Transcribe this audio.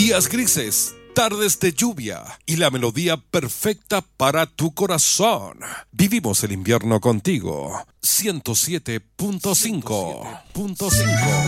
días grises, tardes de lluvia y la melodía perfecta para tu corazón. Vivimos el invierno contigo. 107.5.